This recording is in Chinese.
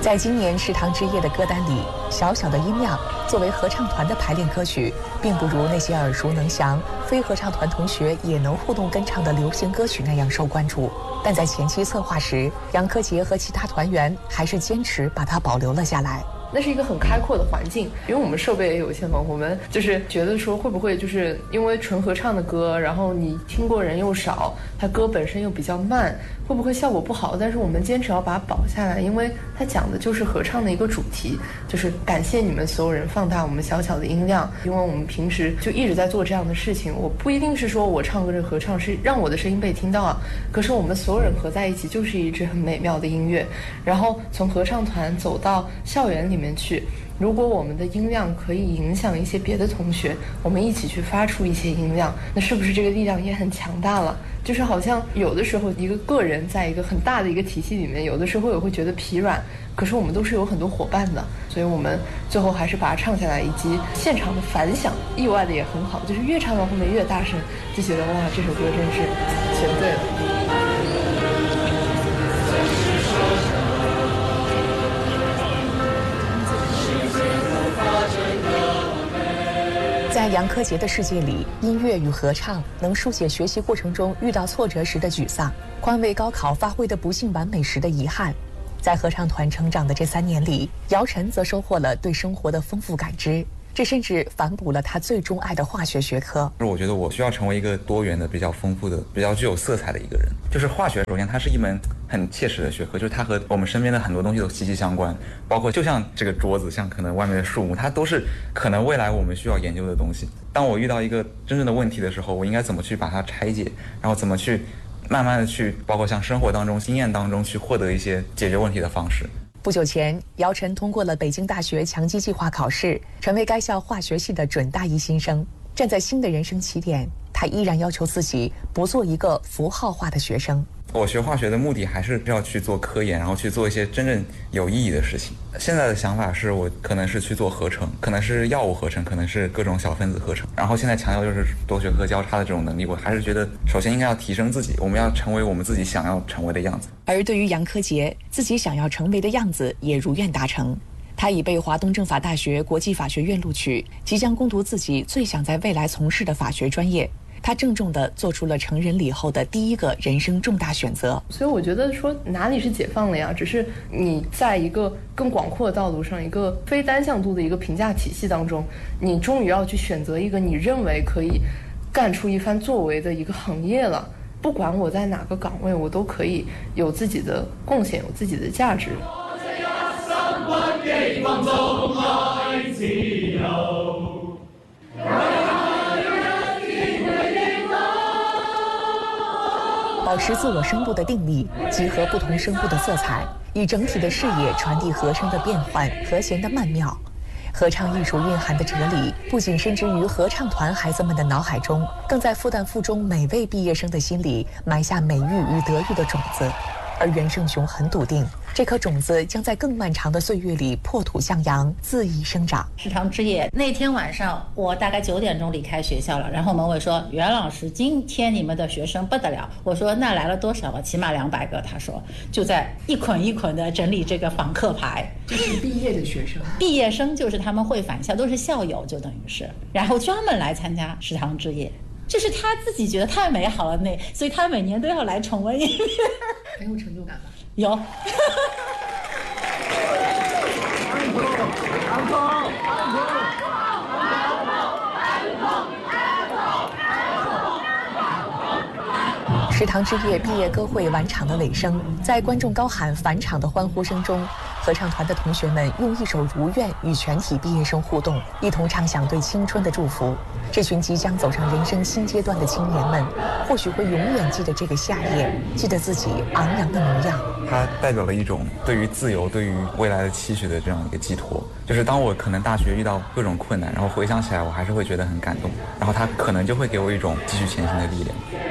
在今年食堂之夜的歌单里，小小的音量作为合唱团的排练歌曲，并不如那些耳熟能详、非合唱团同学也能互动跟唱的流行歌曲那样受关注。但在前期策划时，杨柯洁和其他团员还是坚持把它保留了下来。 那是一个很开阔的环境，因为我们设备也有限嘛，我们就是觉得说会不会就是因为纯合唱的歌，然后你听过人又少，它歌本身又比较慢，会不会效果不好？但是我们坚持要把它保下来，因为它讲的就是合唱的一个主题，就是感谢你们所有人放大我们小小的音量，因为我们平时就一直在做这样的事情。我不一定是说我唱歌这合唱是让我的声音被听到啊，可是我们所有人合在一起就是一支很美妙的音乐。然后从合唱团走到校园里面去，如果我们的音量可以影响一些别的同学，我们一起去发出一些音量，那是不是这个力量也很强大了？就是好像有的时候一个个人在一个很大的一个体系里面，有的时候也会觉得疲软，可是我们都是有很多伙伴的，所以我们最后还是把它唱下来，以及现场的反响意外的也很好，就是越唱到后面越大声，就觉得哇，这首歌真是选对了。 在杨柯洁的世界里，音乐与合唱能书写学习过程中遇到挫折时的沮丧，宽慰高考发挥的不尽完美时的遗憾。在合唱团成长的这3年里，姚晨则收获了对生活的丰富感知，这甚至反哺了他最钟爱的化学学科。 我觉得我需要成为一个多元的、比较丰富的、比较具有色彩的一个人。就是化学，首先它是一门很切实的学科，就是它和我们身边的很多东西都息息相关，包括就像这个桌子，像可能外面的树木，它都是可能未来我们需要研究的东西。当我遇到一个真正的问题的时候，我应该怎么去把它拆解，然后怎么去慢慢的去，包括像生活当中、经验当中去获得一些解决问题的方式。 不久前，姚晨通过了北京大学强基计划考试，成为该校化学系的准大一新生。站在新的人生起点，他依然要求自己不做一个符号化的学生。 我学化学的目的还是要去做科研，然后去做一些真正有意义的事情。现在的想法是我可能是去做合成，可能是药物合成，可能是各种小分子合成。然后现在强调就是多学科交叉的这种能力，我还是觉得首先应该要提升自己，我们要成为我们自己想要成为的样子。 而对于杨柯洁，自己想要成为的样子也如愿达成。他已被华东政法大学国际法学院录取，即将攻读自己最想在未来从事的法学专业。他郑重地做出了成人礼后的第一个人生重大选择。 所以我觉得说哪里是解放了呀，只是你在一个更广阔的道路上，一个非单向度的一个评价体系当中，你终于要去选择一个你认为可以干出一番作为的一个行业了。不管我在哪个岗位，我都可以有自己的贡献，有自己的价值。 保持自我声部的定力，集合不同声部的色彩，以整体的视野传递和声的变换、和弦的曼妙。合唱艺术蕴含的哲理，不仅深植于合唱团孩子们的脑海中，更在复旦附中每位毕业生的心里埋下美育与德育的种子。而袁胜雄很笃定，这颗种子将在更漫长的岁月里破土向阳，恣意生长。 食堂之夜那天晚上，我大概9点钟离开学校了，然后门卫说：“袁老师，今天你们的学生不得了。”我说：“那来了多少啊？起码200个。”他说：“就在一捆一捆的整理这个访客牌。” 这是毕业的学生， 毕业生就是他们会返校，都是校友，就等于是，然后专门来参加食堂之夜。这是他自己觉得太美好了，所以他每年都要来重温一遍。 很有成就感吧？ 有。 食堂之夜毕业歌会晚场的尾声，在观众高喊返场的欢呼声中，合唱团的同学们用一首《如愿》与全体毕业生互动，一同唱响对青春的祝福。这群即将走上人生新阶段的青年们，或许会永远记得这个夏夜，记得自己昂扬的模样。 它代表了一种对于自由、对于未来的期许的这样一个寄托。就是当我可能大学遇到各种困难，然后回想起来，我还是会觉得很感动。然后它可能就会给我一种继续前行的力量。